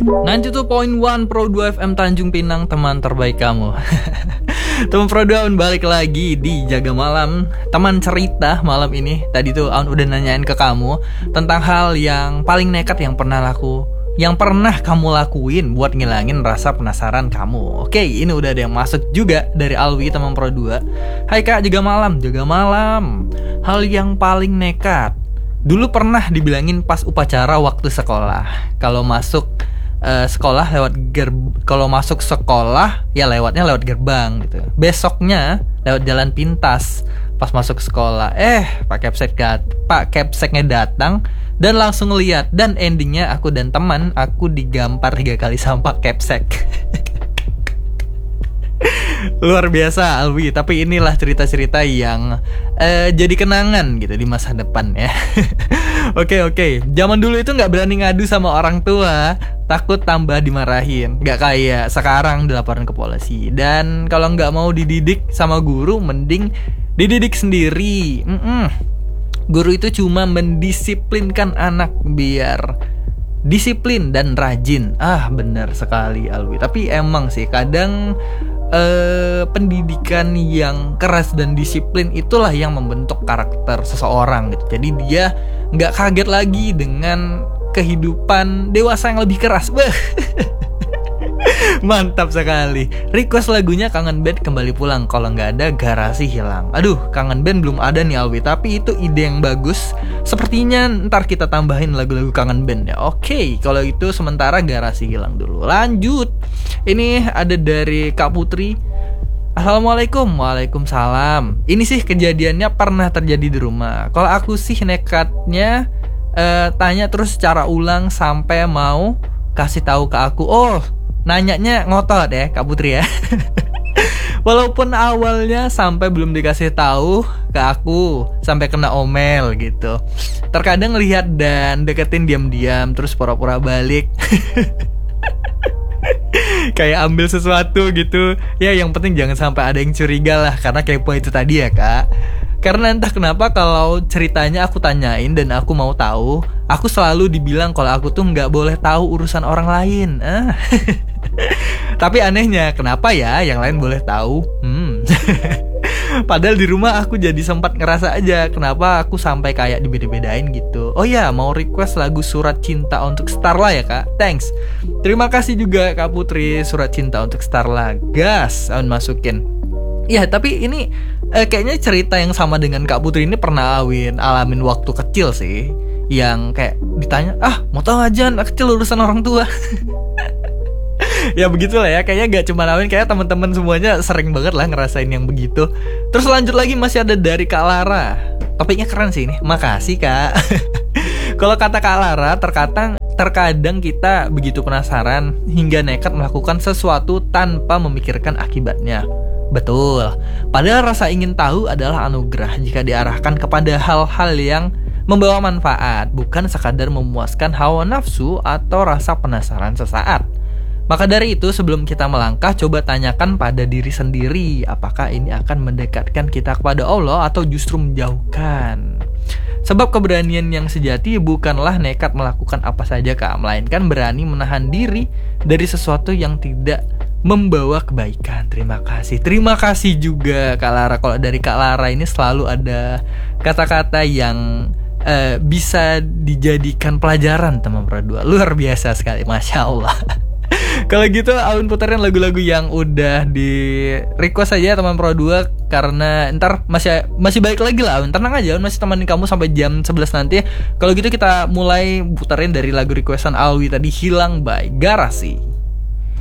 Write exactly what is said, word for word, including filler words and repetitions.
sembilan puluh dua koma satu Pro dua F M Tanjung Pinang, teman terbaik kamu. Teman Pro dua Aun balik lagi di Jaga Malam, teman cerita malam ini. Tadi tuh Aun udah nanyain ke kamu tentang hal yang paling nekat yang pernah laku Yang pernah kamu lakuin buat ngilangin rasa penasaran kamu. Oke, ini udah ada yang masuk juga dari Alwi, teman Pro dua. Hai Kak, Jaga Malam, Jaga Malam. Hal yang paling nekat dulu pernah dibilangin pas upacara waktu sekolah. Kalau masuk uh, sekolah lewat gerb kalau masuk sekolah ya lewatnya lewat gerbang gitu. Besoknya lewat jalan pintas. Pas masuk sekolah, eh Pak Kepsek gat, Pak Kepseknya datang dan langsung ngeliat, dan endingnya aku dan teman aku digampar tiga kali sama Pak Kepsek. Luar biasa Alwi, tapi inilah cerita-cerita yang uh, jadi kenangan gitu di masa depan ya. Oke oke, zaman dulu itu nggak berani ngadu sama orang tua, takut tambah dimarahin. Nggak kayak sekarang dilaporin ke polisi. Dan kalau nggak mau dididik sama guru, mending dididik sendiri. Mm-mm. Guru itu cuma mendisiplinkan anak biar disiplin dan rajin. Ah benar sekali Alwi. Tapi emang sih kadang Uh, pendidikan yang keras dan disiplin itulah yang membentuk karakter seseorang gitu. Jadi dia nggak kaget lagi dengan kehidupan dewasa yang lebih keras. Mantap sekali. Request lagunya Kangen Band Kembali Pulang. Kalau nggak ada Garasi Hilang. Aduh, Kangen Band belum ada nih Alwi, tapi itu ide yang bagus. Sepertinya ntar kita tambahin lagu-lagu Kangen Band ya. Oke, kalau itu sementara Garasi Hilang dulu. Lanjut. Ini ada dari Kak Putri. Assalamualaikum. Waalaikumsalam. Ini sih kejadiannya pernah terjadi di rumah. Kalau aku sih nekatnya uh, tanya terus secara ulang sampai mau kasih tahu ke aku. Oh, nanyanya ngotot ya Kak Putri ya. Walaupun awalnya sampai belum dikasih tahu ke aku, sampai kena omel gitu. Terkadang lihat dan deketin diam-diam terus pura-pura balik. Kayak ambil sesuatu gitu. Ya yang penting jangan sampai ada yang curiga lah, karena kepo itu tadi ya Kak. Karena entah kenapa kalau ceritanya aku tanyain dan aku mau tahu, aku selalu dibilang kalau aku tuh nggak boleh tahu urusan orang lain. Ah. Tapi anehnya kenapa ya yang lain boleh tahu? Hmm. Padahal di rumah aku jadi sempat ngerasa aja kenapa aku sampai kayak dibeda-bedain gitu. Oh ya, mau request lagu Surat Cinta untuk Starla ya Kak. Thanks. Terima kasih juga Kak Putri, Surat Cinta untuk Starla. Gas, Aun masukin. Ya, tapi ini eh, kayaknya cerita yang sama dengan Kak Putri ini pernah Awin alamin waktu kecil sih. Yang kayak ditanya, ah mau tau aja anak kecil urusan orang tua. Ya begitulah ya, kayaknya gak cuma Awin, kayak teman-teman semuanya sering banget lah ngerasain yang begitu. Terus lanjut lagi masih ada dari Kak Lara. Topiknya keren sih ini, makasih Kak. Kalau kata Kak Lara, terkadang terkadang kita begitu penasaran hingga nekat melakukan sesuatu tanpa memikirkan akibatnya. Betul, padahal rasa ingin tahu adalah anugerah jika diarahkan kepada hal-hal yang membawa manfaat, bukan sekadar memuaskan hawa nafsu atau rasa penasaran sesaat. Maka dari itu sebelum kita melangkah, coba tanyakan pada diri sendiri, apakah ini akan mendekatkan kita kepada Allah atau justru menjauhkan. Sebab keberanian yang sejati bukanlah nekat melakukan apa saja Kak, melainkan berani menahan diri dari sesuatu yang tidak membawa kebaikan. Terima kasih. Terima kasih juga Kak Lara. Kalau dari Kak Lara ini selalu ada kata-kata yang uh, bisa dijadikan pelajaran teman Pro dua. Luar biasa sekali, Masya Allah. Kalau gitu Aun puterin lagu-lagu yang udah di request aja teman Pro dua, karena ntar masih masih baik lagi lah Aun. Tenang aja, Aun masih temenin kamu sampai jam sebelas nanti. Kalau gitu kita mulai puterin dari lagu requestan Alwi tadi, Hilang by Garasi.